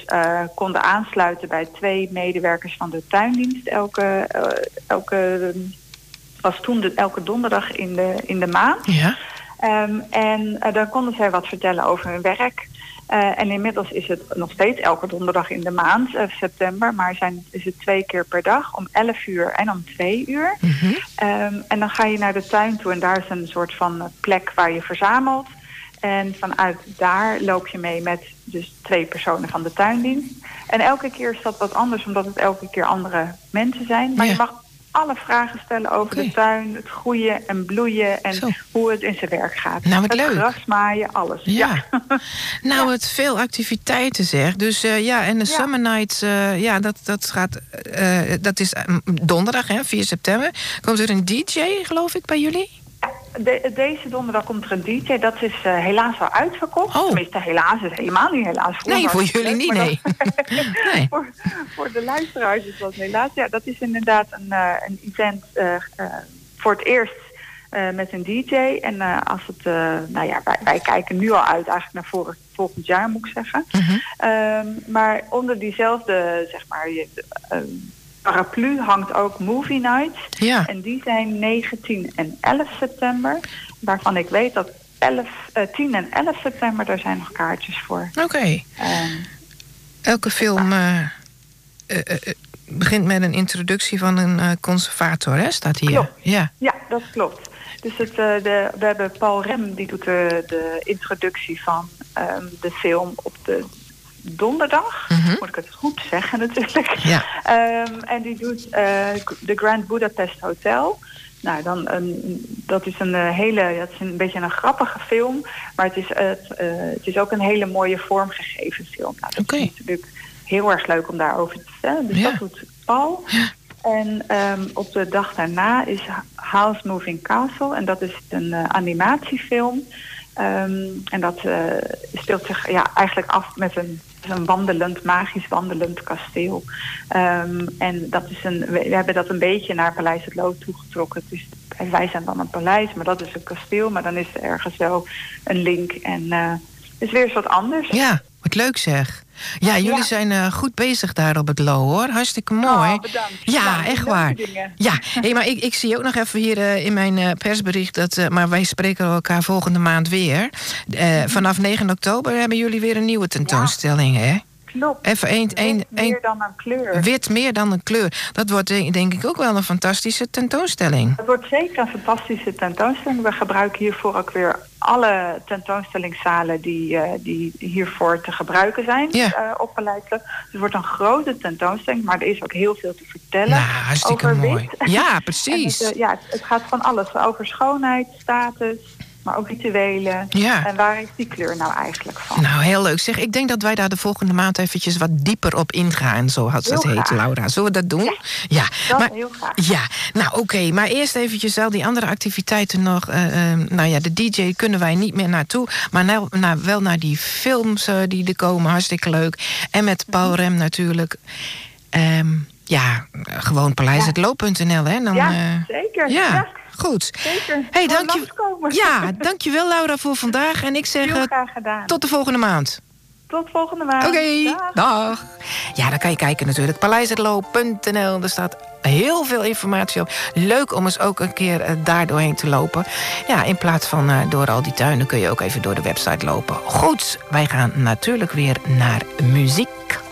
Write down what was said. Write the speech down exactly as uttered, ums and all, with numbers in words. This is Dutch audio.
uh, konden aansluiten bij twee medewerkers van de tuindienst. Elke, uh, elke was toen de, elke donderdag in de, in de maand. Ja. Um, en uh, dan konden zij wat vertellen over hun werk. Uh, en inmiddels is het nog steeds elke donderdag in de maand, uh, september. Maar zijn, is het twee keer per dag, om elf uur en om twee uur. Mm-hmm. Um, en dan ga je naar de tuin toe en daar is een soort van plek waar je verzamelt. En vanuit daar loop je mee met dus twee personen van de tuindienst. En elke keer is dat wat anders, omdat het elke keer andere mensen zijn. Maar ja. je mag alle vragen stellen over okay. de tuin, het groeien en bloeien en Zo. hoe het in zijn werk gaat. Nou, wat het leuk. gras maaien, alles. Ja. ja. Nou, het veel activiteiten zeg. Dus uh, ja, en de Ja. Summer Nights, uh, ja, dat, dat gaat, uh, dat is uh, donderdag, hè, vier september. Komt er een D J, geloof ik, bij jullie? De, deze donderdag komt er een D J. Dat is uh, helaas al uitverkocht. Oh. Tenminste, helaas is helemaal niet helaas. Voor Nee, voor jullie niet, nee. nee. voor, voor de luisteraars is dat helaas. Ja, dat is inderdaad een, uh, een event uh, uh, voor het eerst uh, met een D J. En uh, als het, uh, nou ja, wij, wij kijken nu al uit eigenlijk naar vorig, volgend jaar, moet ik zeggen. Mm-hmm. Um, maar onder diezelfde, zeg maar, je, uh, paraplu hangt ook Movie Nights. Ja. En die zijn negen, tien en elf september. Waarvan ik weet dat elf, uh, tien en elf september, daar zijn nog kaartjes voor. Oké. Okay. Um, Elke film uh, uh, uh, begint met een introductie van een uh, conservator, hè? Staat hier. Klopt. Ja. Ja, dat klopt. Dus het, uh, de, we hebben Paul Rem, die doet de, de introductie van um, de film op de donderdag. Mm-hmm. Moet ik het goed zeggen natuurlijk. Ja. Um, en die doet uh, de Grand Budapest Hotel. Nou, dan een, dat is een uh, hele, dat is een beetje een grappige film, maar het is, uh, het, uh, het is ook een hele mooie vormgegeven film. Nou, dat okay. is natuurlijk heel erg leuk om daarover te vertellen. Dus ja. dat doet Paul. Ja. En um, op de dag daarna is House Moving Castle. En dat is een uh, animatiefilm. Um, en dat uh, speelt zich ja, eigenlijk af met een, een wandelend, magisch wandelend kasteel. Um, en dat is een, we, we hebben dat een beetje naar Paleis het Loo toegetrokken. Dus wij zijn dan een paleis, maar dat is een kasteel. Maar dan is er ergens wel een link. En uh, het is weer eens wat anders. Ja, wat leuk zeg. Ja, jullie ja. zijn uh, goed bezig daar op het Loo, hoor. Hartstikke mooi. Oh, bedankt. Ja, ja, echt waar. Dingen. Ja, hey, maar ik, ik zie ook nog even hier uh, in mijn uh, persbericht dat, uh, maar wij spreken elkaar volgende maand weer. Uh, mm-hmm. Vanaf negen oktober hebben jullie weer een nieuwe tentoonstelling, ja. hè? Klopt. Even een, wit een, meer een, dan een kleur. Wit meer dan een kleur. Dat wordt denk ik ook wel een fantastische tentoonstelling. Het wordt zeker een fantastische tentoonstelling. We gebruiken hiervoor ook weer alle tentoonstellingszalen die, uh, die hiervoor te gebruiken zijn ja. uh, op Paleis. Dus het wordt een grote tentoonstelling, maar er is ook heel veel te vertellen. Nou, hartstikke over mooi. wit. Ja, precies. het, uh, ja, het, het gaat van alles. Over schoonheid, status, maar ook rituelen. Ja. En waar is die kleur nou eigenlijk van? Nou, heel leuk. Zeg, ik denk dat wij daar de volgende maand eventjes wat dieper op ingaan. Zo had ze het heet, Laura. Zullen we dat doen? Ja, ja. dat maar, heel graag. Ja, nou oké. Okay. Maar eerst eventjes al die andere activiteiten nog. Uh, uh, nou ja, de D J kunnen wij niet meer naartoe. Maar nou, nou, wel naar die films uh, die er komen. Hartstikke leuk. En met Paul Rem natuurlijk. Um, ja, gewoon paleis het loo punt n l, hè? Dan, ja, uh, zeker. Ja. ja. Goed. Zeker. Hey, dank je, ja, dankjewel Laura voor vandaag. En ik zeg heel graag gedaan. Tot de volgende maand. Tot volgende maand. Oké, okay, dag. dag. Ja, dan kan je kijken natuurlijk. paleis het loo punt n l. Er staat heel veel informatie op. Leuk om eens ook een keer uh, daar doorheen te lopen. Ja, in plaats van uh, door al die tuinen kun je ook even door de website lopen. Goed, wij gaan natuurlijk weer naar muziek.